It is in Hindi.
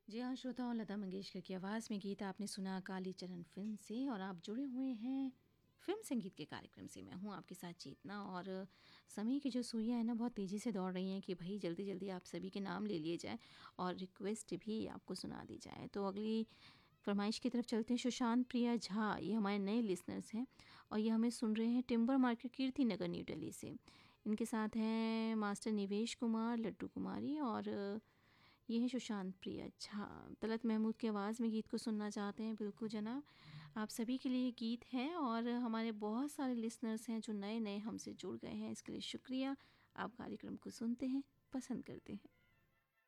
जी हाँ श्रोताओं, लता मंगेशकर की आवाज़ में गीत आपने सुना कालीचरण फिल्म से, और आप जुड़े हुए हैं फिल्म संगीत के कार्यक्रम से। मैं हूँ आपके साथ चेतना, और समय की जो सुइयाँ हैं ना बहुत तेज़ी से दौड़ रही हैं कि भाई जल्दी जल्दी आप सभी के नाम ले लिए जाए और रिक्वेस्ट भी आपको सुना दी जाए। तो अगली फरमाइश की तरफ चलते हैं। सुशांत प्रिया झा, ये हमारे नए लिसनर्स हैं और ये हमें सुन रहे हैं timber market, Kirti Nagar, new Delhi से। इनके साथ हैं मास्टर निवेश कुमार, लड्डू कुमारी, और ये हैं सुशांत प्रिया झा। तलत महमूद की आवाज़ में गीत को सुनना चाहते हैं। बिल्कुल जनाब, आप सभी के लिए गीत है, और हमारे बहुत सारे लिसनर्स हैं जो नए नए हमसे जुड़ गए हैं, इसके लिए शुक्रिया। आप कार्यक्रम को सुनते हैं, पसंद करते हैं।